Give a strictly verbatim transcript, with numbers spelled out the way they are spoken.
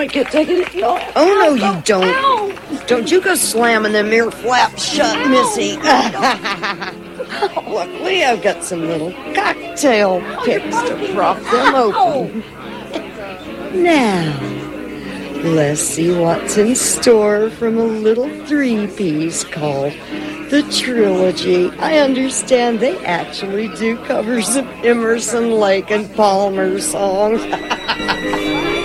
can't take it. No. Oh, no, you don't. Ow. Don't you go slamming them ear flaps shut, Ow. Missy. Luckily, I've got some little cocktail picks to prop them open. Now, let's see what's in store from a little three-piece called The Trilogy. I understand they actually do covers of Emerson, Lake, and Palmer songs.